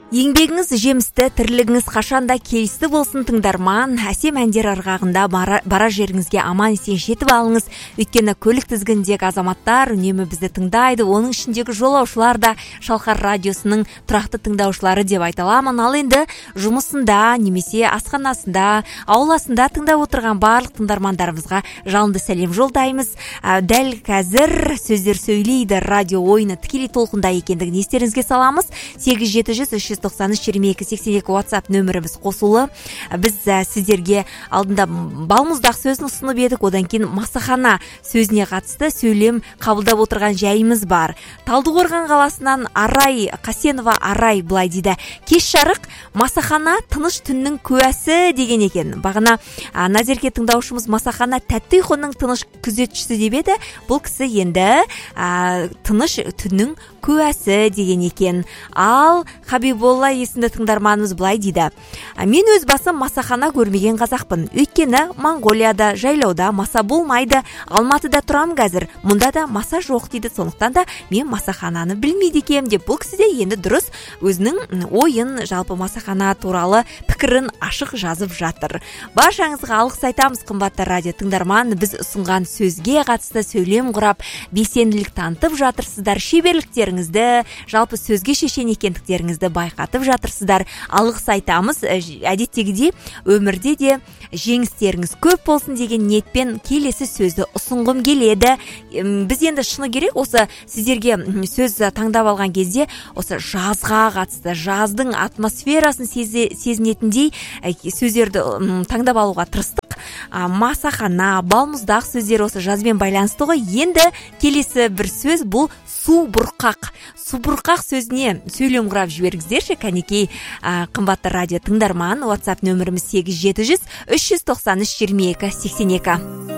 Еңбегіңіз жемісті, тірлігіңіз қашанда келісті болсын тыңдарман. Әсем әндер арғағында бара жеріңізге аман есен жетіп алыңыз. Өйткені көлік тізгіндегі азаматтар үнемі бізді тыңдайды. Оның ішіндегі жолаушылар да Шалқар радиосының тұрақты тыңдаушылары деп айта аламын. Ал енді жұмысында, немесе асханасында, ауласында тыңдап отырған барлық тыңдармандарымызға жалынды сәлем жолдаймыз. Дәл қазір сөздер сөйлейді радио ойыны тікелей толқында екендігін естеріңізге саламыз. 8-700-392-22-82 WhatsApp нөміріміз қосулы. Біз сіздерге алдында балмұздақ сөзін ұсынып едік, одан кейін масахана сөзіне қатысты сөйлем қабылдап отырған жайымыз бар. Талдықорған қаласынан Арай Қасенова Арай былай дейді: кеш жарық, масахана тыныш түннің куәсі деген екен. Бағана Назерке тыңдаушымыз масахана тәтті ұйқының тыныш күзетшісі деп еді. Бұл кісі енді тыныш түннің куәсі деген екен. Ал Хабиболла есімді тыңдарманымыз былай дейді: мен өз басым масахана көрмеген қазақпын. Өйткені Монғолияда жайлауда маса болмайды. Алматыда тұрам қазір. Мұнда да маса жоқ дейді. Сондықтан да мен масахананы білмейді екем деп. Бұл кісі де енді дұрыс өзінің ойын, жалпы масахана туралы пікірін ашық жазып жатыр. Баршаңызға алғыс айтамыз, қымбатты радио тыңдарман. Біз ұсынған сөзге қатысты сөйлем құрап, белсенділік танытып жатырсыздар. Шеберліктеріңізді, жалпы сөзге шешен екендіктеріңізді байқатып жатырсыздар. Алғыс айтамыз. Әдеттегідей өмірде де жеңістеріңіз көп болсын деген ниетпен келесі сөзді ұсынғым келеді. Біз енді шыны керек осы сіздерге сөз таңдап алған кезде осы жазға қатысты, жаздың атмосферасын сезінетіндей сөздерді таңдап алуға тырыстық. Масахана, балмұздақ сөздер осы жазбен байланысты ғой. Енді келесі бір сөз бұл су бұрқақ. Су бұрқақ сөзіне сөйлем құрап жіберіңіздерші, кәнекей қымбатты радио тыңдарман. WhatsApp нөміріміз 8-700-393-22-82.